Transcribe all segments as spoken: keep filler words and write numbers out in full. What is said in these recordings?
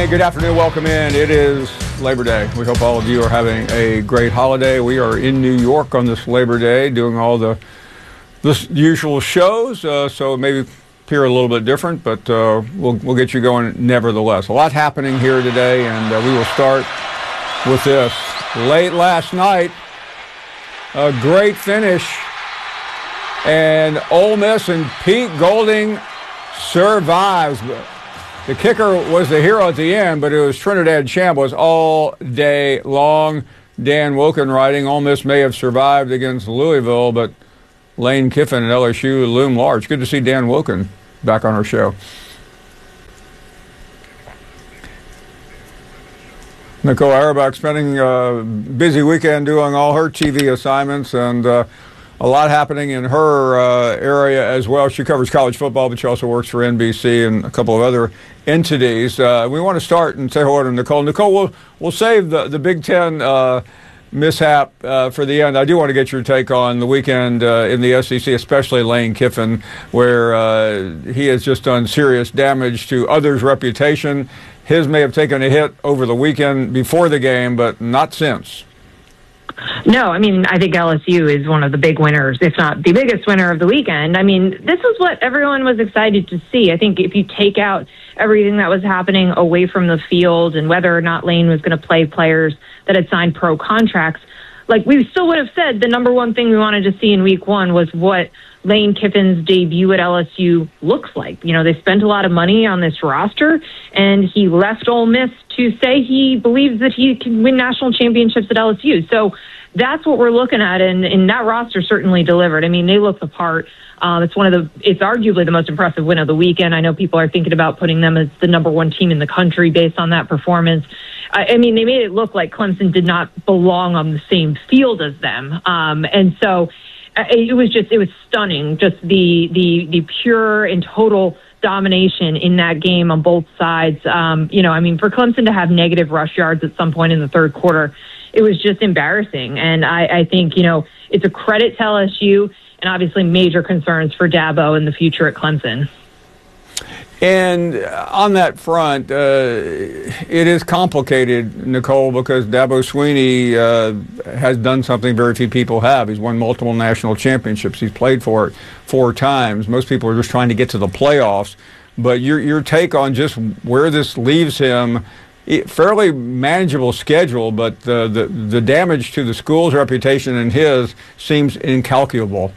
Hey, good afternoon. Welcome in. It is Labor Day. We hope all of you are having a great holiday. We are in New York on this Labor Day doing all the, the usual shows, uh, so it may appear a little bit different, but uh, we'll, we'll get you going nevertheless. A lot happening here today, and uh, we will start with this. Late last night, a great finish, and Ole Miss and Pete Golding survives. The kicker was the hero at the end, but it was Trinidad Chambliss all day long. Dan Wilken writing, Ole Miss may have survived against Louisville, but Lane Kiffin and L S U loom large. Good to see Dan Wilken back on our show. Nicole Auerbach spending a busy weekend doing all her T V assignments, and uh, a lot happening in her uh, area as well. She covers college football, but she also works for N B C and a couple of other entities. Uh, we want to start and say hello to Nicole. Nicole, we'll, we'll save the, the Big Ten uh, mishap uh, for the end. I do want to get your take on the weekend uh, in the S E C, especially Lane Kiffin, where uh, he has just done serious damage to others' reputation. His may have taken a hit over the weekend before the game, but not since. No, I mean, I think L S U is one of the big winners, if not the biggest winner of the weekend. I mean, this is what everyone was excited to see. I think if you take out everything that was happening away from the field and whether or not Lane was going to play players that had signed pro contracts, like we still would have said the number one thing we wanted to see in week one was what Lane Kiffin's debut at L S U looks like. You know, they spent a lot of money on this roster, and he left Ole Miss to say he believes that he can win national championships at L S U. So that's what we're looking at, and, and that roster certainly delivered. I mean, they look the part. Um, it's one of the, it's arguably the most impressive win of the weekend. I know people are thinking about putting them as the number one team in the country based on that performance. I, I mean, they made it look like Clemson did not belong on the same field as them. Um, and so it was just, it was stunning, just the, the, the pure and total domination in that game on both sides. Um, you know, I mean, for Clemson to have negative rush yards at some point in the third quarter, it was just embarrassing. And I, I think, you know, it's a credit to L S U and obviously major concerns for Dabo in the future at Clemson. And on that front, uh, it is complicated, Nicole, because Dabo Swinney uh, has done something very few people have. He's won multiple national championships. He's played for it four times. Most people are just trying to get to the playoffs. But your your take on just where this leaves him, fairly manageable schedule, but the, the, the damage to the school's reputation and his seems incalculable.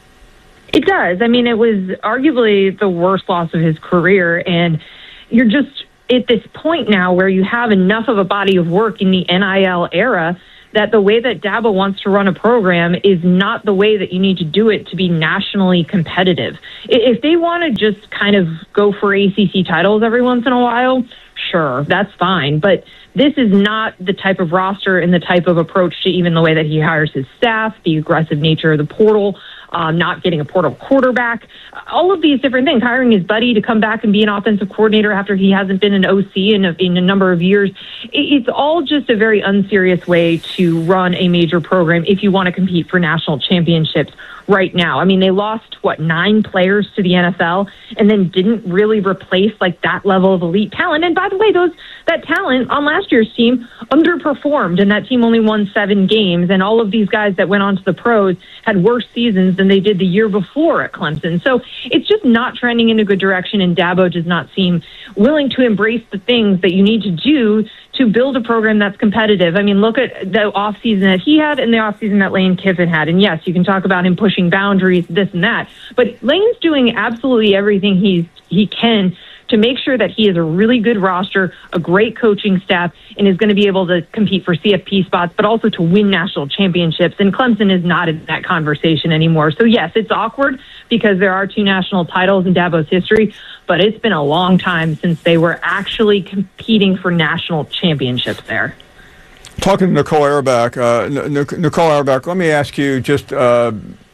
It does. I mean, it was arguably the worst loss of his career, and you're just at this point now where you have enough of a body of work in the N I L era that the way that Dabo wants to run a program is not the way that you need to do it to be nationally competitive. If they want to just kind of go for A C C titles every once in a while, sure, that's fine. But this is not the type of roster and the type of approach to even the way that he hires his staff, the aggressive nature of the portal, um, not getting a portal quarterback, all of these different things, hiring his buddy to come back and be an offensive coordinator after he hasn't been an O C in a, in a number of years. It's all just a very unserious way to run a major program if you want to compete for national championships right now. I mean, they lost, what, nine players to the N F L and then didn't really replace like that level of elite talent. And by the way, those that talent on last year's team underperformed, and that team only won seven games. And all of these guys that went on to the pros had worse seasons than they did the year before at Clemson. So it's just not trending in a good direction, and Dabo does not seem willing to embrace the things that you need to do to build a program that's competitive. I mean, look at the offseason that he had and the offseason that Lane Kiffin had. And yes, you can talk about him pushing boundaries, this and that, but Lane's doing absolutely everything he's he can to make sure that he has a really good roster, a great coaching staff, and is going to be able to compete for C F P spots, but also to win national championships. And Clemson is not in that conversation anymore. So yes, it's awkward because there are two national titles in Dabo's history, but it's been a long time since they were actually competing for national championships there. Talking to Nicole Auerbach, uh, Nicole Auerbach, let me ask you just uh,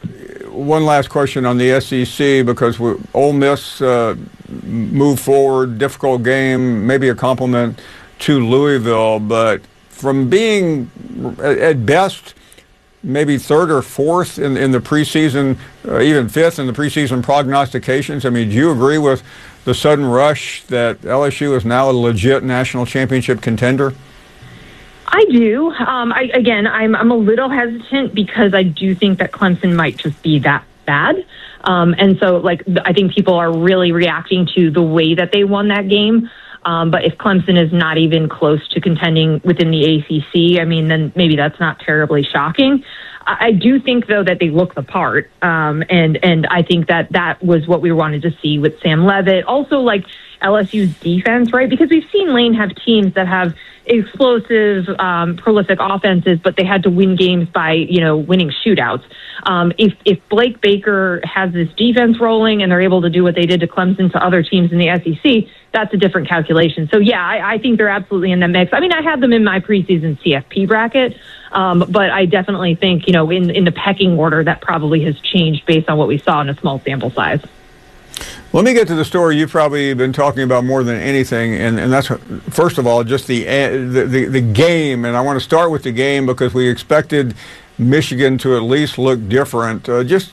one last question on the S E C, because we, Ole Miss uh, moved forward, difficult game, maybe a compliment to Louisville, but from being at best maybe third or fourth in, in the preseason, uh, even fifth in the preseason prognostications, I mean, do you agree with the sudden rush that L S U is now a legit national championship contender? I do. Um, I, again, I'm I'm a little hesitant because I do think that Clemson might just be that bad. Um, and so, like, I think people are really reacting to the way that they won that game. Um, but if Clemson is not even close to contending within the A C C, I mean, then maybe that's not terribly shocking. I, I do think, though, that they look the part. Um, and, and I think that that was what we wanted to see with Sam Leavitt. Also, like, L S U's defense, right? Because we've seen Lane have teams that have explosive, um, prolific offenses, but they had to win games by, you know, winning shootouts. Um, if, if Blake Baker has this defense rolling and they're able to do what they did to Clemson to other teams in the S E C, that's a different calculation. So, yeah, I, I think they're absolutely in the mix. I mean, I had them in my preseason C F P bracket, um, but I definitely think, you know, in, in the pecking order, that probably has changed based on what we saw in a small sample size. Let me get to the story you've probably been talking about more than anything, and, and that's, first of all, just the, the, the, the game. And I want to start with the game because we expected Michigan to at least look different. Uh, just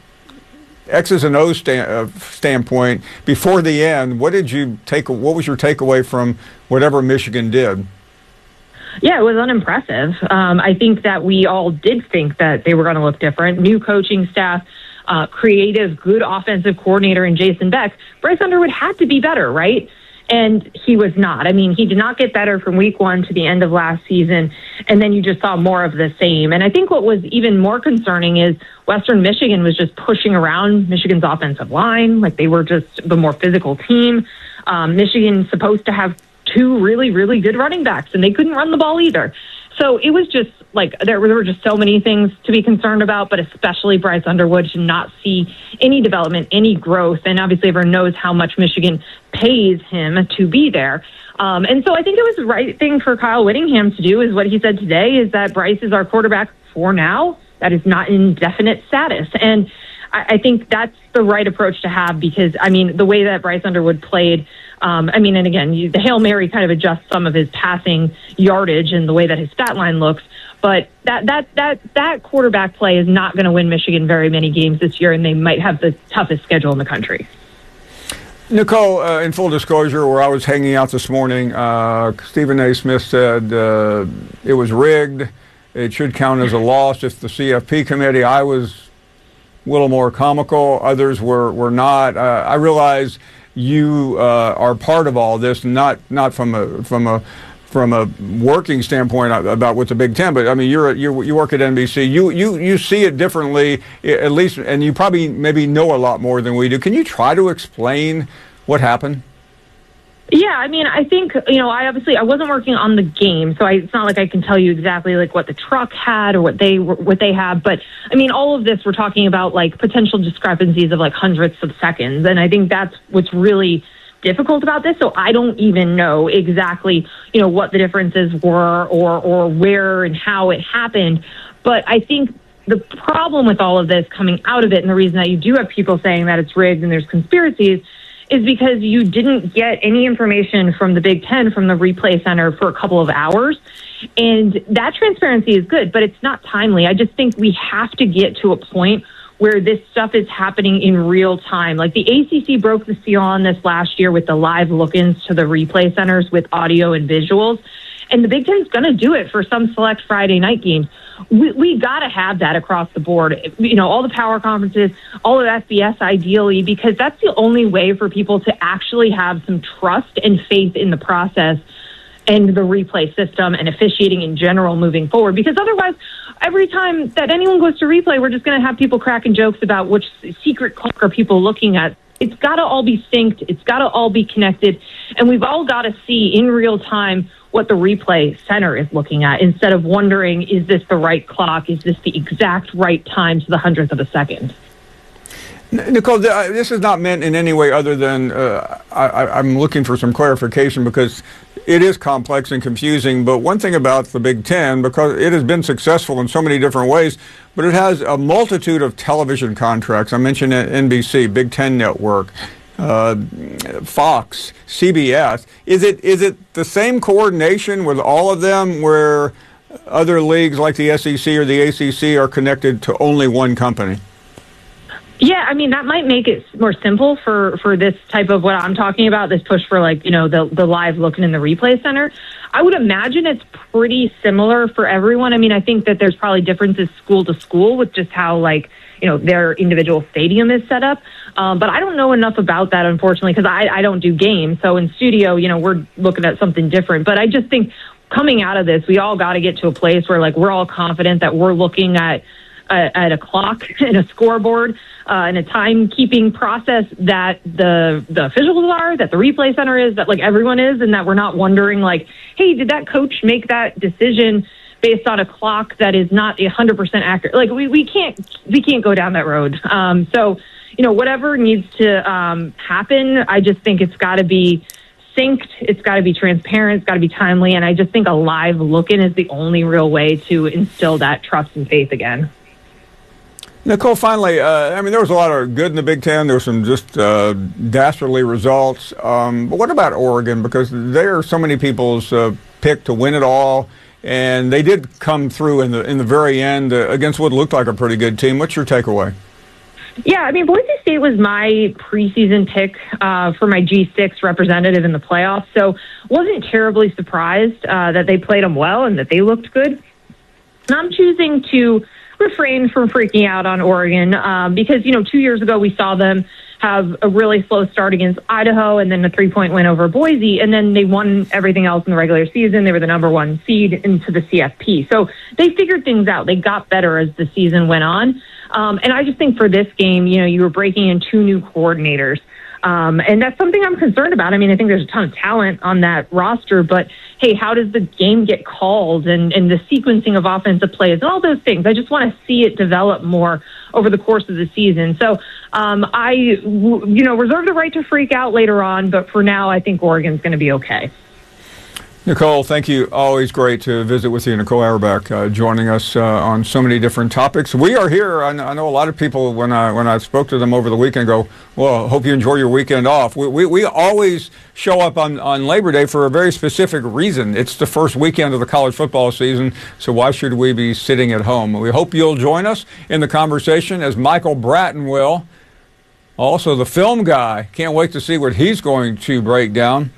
X's and O's stand, uh, standpoint, before the end, what did you take? What was your takeaway from whatever Michigan did? Yeah, it was unimpressive. Um, I think that we all did think that they were going to look different. New coaching staff. Uh, creative, good offensive coordinator in Jason Beck. Bryce Underwood had to be better, right? And he was not. I mean, he did not get better from week one to the end of last season, and then you just saw more of the same. And I think what was even more concerning is Western Michigan was just pushing around Michigan's offensive line, like they were just the more physical team. Um, Michigan's supposed to have two really, really good running backs, and they couldn't run the ball either. So it was just like there were, there were just so many things to be concerned about, but especially Bryce Underwood should not see any development, any growth. And obviously everyone knows how much Michigan pays him to be there. Um, and so I think it was the right thing for Kyle Whittingham to do is what he said today is that Bryce is our quarterback for now. That is not an indefinite status. And I, I think that's the right approach to have because, I mean, the way that Bryce Underwood played, Um, I mean, and again, you, the Hail Mary kind of adjusts some of his passing yardage and the way that his stat line looks. But that that that that quarterback play is not going to win Michigan very many games this year, and they might have the toughest schedule in the country. Nicole, uh, in full disclosure, where I was hanging out this morning, uh, Stephen A. Smith said uh, it was rigged. It should count as a loss if the C F P committee. I was a little more comical. Others were, were not. Uh, I realize you uh, are part of all this, not not from a from a from a working standpoint about with the Big Ten, but I mean you're you you work at N B C. You you you see it differently, at least, and you probably maybe know a lot more than we do. Can you try to explain what happened? Yeah, I mean, I think, you know, I obviously I wasn't working on the game, so I, it's not like I can tell you exactly like what the truck had or what they what they have. But I mean, all of this we're talking about like potential discrepancies of like hundredths of seconds, and I think that's what's really difficult about this. So I don't even know exactly, you know, what the differences were or or where and how it happened. But I think the problem with all of this coming out of it, and the reason that you do have people saying that it's rigged and there's conspiracies, is because you didn't get any information from the Big Ten, from the replay center for a couple of hours. And that transparency is good, but it's not timely. I just think we have to get to a point where this stuff is happening in real time. Like the A C C broke the seal on this last year with the live look-ins to the replay centers with audio and visuals. And the Big Ten's going to do it for some select Friday night games. We, we got to have that across the board. You know, all the power conferences, all of F B S ideally, because that's the only way for people to actually have some trust and faith in the process and the replay system and officiating in general moving forward. Because otherwise, every time that anyone goes to replay, we're just going to have people cracking jokes about which secret clock are people looking at. It's got to all be synced. It's got to all be connected. And we've all got to see in real time what the replay center is looking at instead of wondering, is this the right clock? Is this the exact right time to the hundredth of a second? Nicole, this is not meant in any way other than uh, I, I'm looking for some clarification because it is complex and confusing. But one thing about the Big Ten, because it has been successful in so many different ways, but it has a multitude of television contracts. I mentioned N B C, Big Ten Network, uh, Fox, C B S. Is it is it the same coordination with all of them where other leagues like the S E C or the A C C are connected to only one company? Yeah, I mean, that might make it more simple for, for this type of what I'm talking about, this push for, like, you know, the, the live looking in the replay center. I would imagine it's pretty similar for everyone. I mean, I think that there's probably differences school to school with just how, like, you know, their individual stadium is set up. Um, but I don't know enough about that, unfortunately, because I, I don't do games. So in studio, you know, we're looking at something different. But I just think coming out of this, we all got to get to a place where, like, we're all confident that we're looking at uh, at a clock and a scoreboard uh, and a timekeeping process that the the officials are, that the replay center is, that, like, everyone is, and that we're not wondering, like, hey, did that coach make that decision based on a clock that is not one hundred percent accurate? Like, we, we can't we can't go down that road. Um, so, you know, whatever needs to um, happen, I just think it's got to be synced. It's got to be transparent. It's got to be timely. And I just think a live look-in is the only real way to instill that trust and faith again. Nicole, finally, uh, I mean, there was a lot of good in the Big Ten. There were some just uh, dastardly results. Um, but what about Oregon? Because they are so many people's uh, pick to win it all. And they did come through in the in the very end uh, against what looked like a pretty good team. What's your takeaway? Yeah, I mean, Boise State was my preseason pick uh, for my G six representative in the playoffs, so wasn't terribly surprised uh, that they played them well and that they looked good. And I'm choosing to refrain from freaking out on Oregon um, because, you know, two years ago we saw them have a really slow start against Idaho and then a three-point win over Boise, and then they won everything else in the regular season. They were the number one seed into the C F P. So they figured things out. They got better as the season went on. Um, and I just think for this game, you know, you were breaking in two new coordinators. Um, and that's something I'm concerned about. I mean, I think there's a ton of talent on that roster, but hey, how does the game get called and, and the sequencing of offensive plays and all those things? I just want to see it develop more over the course of the season. So um, I, you know, reserve the right to freak out later on, but for now, I think Oregon's going to be okay. Nicole, thank you. Always great to visit with you. Nicole Auerbach uh, joining us uh, on so many different topics. We are here. I, I know a lot of people, when I when I spoke to them over the weekend, go, well, hope you enjoy your weekend off. We we, we always show up on, on Labor Day for a very specific reason. It's the first weekend of the college football season, so why should we be sitting at home? We hope you'll join us in the conversation, as Michael Bratton will. Also, the film guy. Can't wait to see what he's going to break down.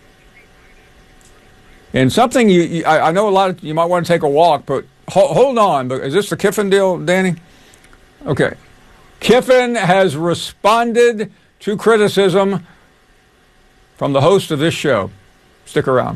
And something you, you I, I know a lot of you might want to take a walk, but ho- hold on. But is this the Kiffin deal, Danny? Okay. Kiffin has responded to criticism from the host of this show. Stick around.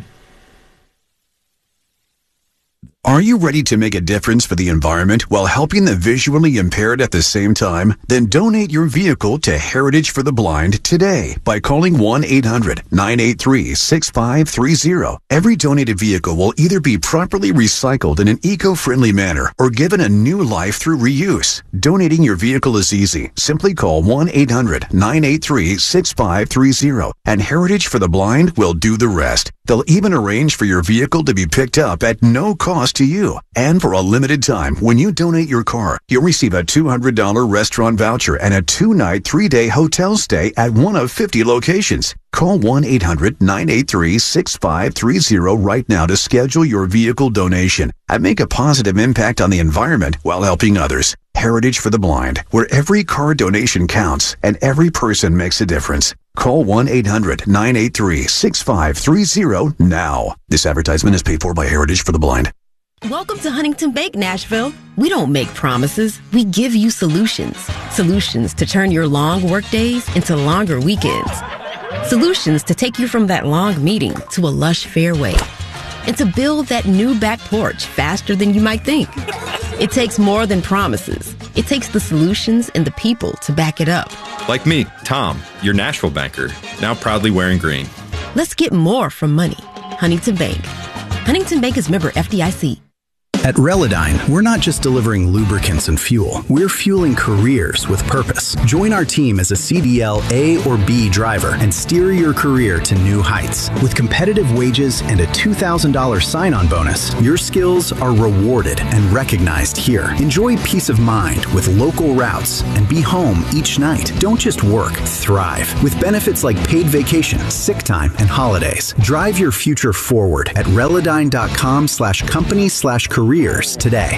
Are you ready to make a difference for the environment while helping the visually impaired at the same time? Then donate your vehicle to Heritage for the Blind today by calling one eight hundred nine eight three six five three zero. Every donated vehicle will either be properly recycled in an eco-friendly manner or given a new life through reuse. Donating your vehicle is easy. Simply call one eight hundred nine eight three six five three zero and Heritage for the Blind will do the rest. They'll even arrange for your vehicle to be picked up at no cost to you. And for a limited time, when you donate your car, you'll receive a two hundred dollars restaurant voucher and a two-night, three-day hotel stay at one of fifty locations. Call one eight hundred nine eight three six five three zero right now to schedule your vehicle donation and make a positive impact on the environment while helping others. Heritage for the Blind, where every car donation counts and every person makes a difference. Call one eight hundred nine eight three six five three zero now. This advertisement is paid for by Heritage for the Blind. Welcome to Huntington Bank, Nashville. We don't make promises. We give you solutions. Solutions to turn your long work days into longer weekends. Solutions to take you from that long meeting to a lush fairway. And to build that new back porch faster than you might think. It takes more than promises. It takes the solutions and the people to back it up. Like me, Tom, your Nashville banker, now proudly wearing green. Let's get more from money. Huntington Bank. Huntington Bank is member F D I C. At Relodyne, we're not just delivering lubricants and fuel. We're fueling careers with purpose. Join our team as a C D L A or B driver and steer your career to new heights. With competitive wages and a two thousand dollars sign-on bonus, your skills are rewarded and recognized here. Enjoy peace of mind with local routes and be home each night. Don't just work, thrive. With benefits like paid vacation, sick time, and holidays. Drive your future forward at Relodyne.com slash company slash careers today.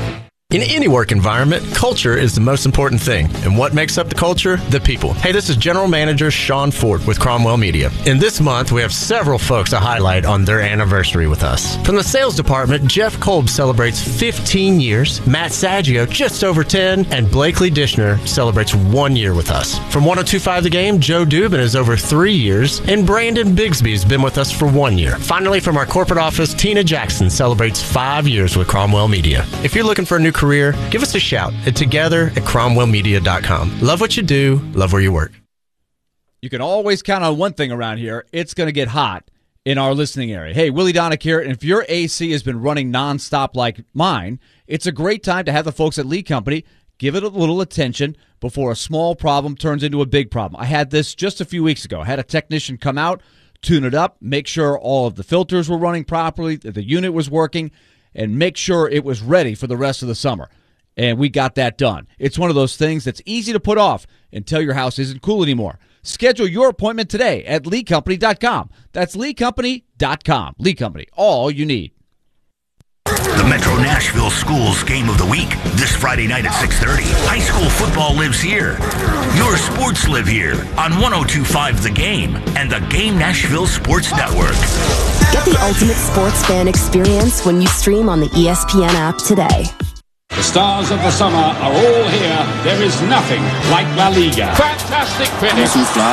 In any work environment, culture is the most important thing. And what makes up the culture? The people. Hey, this is General Manager Sean Ford with Cromwell Media. And this month, we have several folks to highlight on their anniversary with us. From the sales department, Jeff Kolb celebrates fifteen years, Matt Saggio just over ten, and Blakely Dishner celebrates one year with us. From one oh two point five The Game, Joe Dubin is over three years, and Brandon Bigsby has been with us for one year. Finally, from our corporate office, Tina Jackson celebrates five years with Cromwell Media. If you're looking for a new career, give us a shout at together at cromwell media dot com. Love what you do, love where you work. You can always count on one thing around here. It's going to get hot in our listening area. Hey, Willie Donick here, and if your A C has been running nonstop like mine, it's a great time to have the folks at Lee Company give it a little attention before a small problem turns into a big problem. I had this just a few weeks ago. I had a technician come out, tune it up, make sure all of the filters were running properly, that the unit was working, and make sure it was ready for the rest of the summer. And we got that done. It's one of those things that's easy to put off until your house isn't cool anymore. Schedule your appointment today at lee company dot com. That's lee company dot com. Lee Company, all you need. The Metro Nashville Schools Game of the Week, this Friday night at six thirty. High school football lives here. Your sports live here on one oh two point five The Game and the Game Nashville Sports Network. Get the ultimate sports fan experience when you stream on the E S P N app today. The stars of the summer are all here. There is nothing like La Liga. Fantastic finish.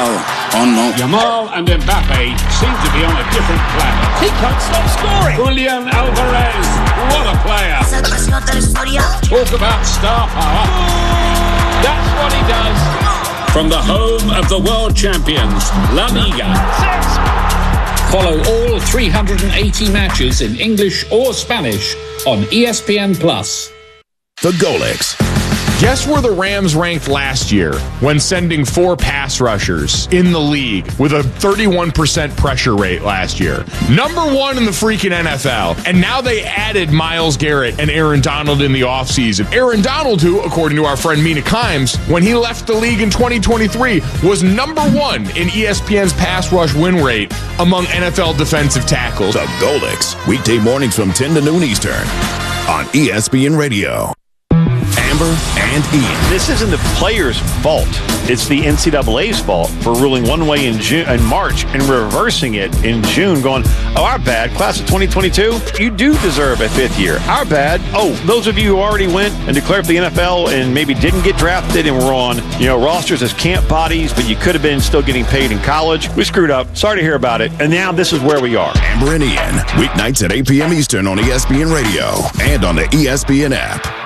Yamal and Mbappe seem to be on a different planet. He can't stop scoring. Julian Alvarez, what a player. Talk about star power. That's what he does. From the home of the world champions, La Liga. Follow all three hundred eighty matches in English or Spanish on E S P N Plus. The Golix. Guess where the Rams ranked last year when sending four pass rushers in the league with a thirty-one percent pressure rate last year? Number one in the freaking N F L. And now they added Myles Garrett and Aaron Donald in the offseason. Aaron Donald, who, according to our friend Mina Kimes, when he left the league in twenty twenty-three, was number one in E S P N's pass rush win rate among N F L defensive tackles. The Golix. Weekday mornings from ten to noon Eastern on E S P N Radio. Amber and Ian. This isn't the players' fault. It's the N C double A's fault for ruling one way in June, in March and reversing it in June, going, oh, our bad. Class of twenty twenty-two, you do deserve a fifth year. Our bad. Oh, those of you who already went and declared for the N F L and maybe didn't get drafted and were on, you know, rosters as camp bodies, but you could have been still getting paid in college. We screwed up. Sorry to hear about it. And now this is where we are. Amber and Ian, weeknights at eight p.m. Eastern on E S P N Radio and on the E S P N app.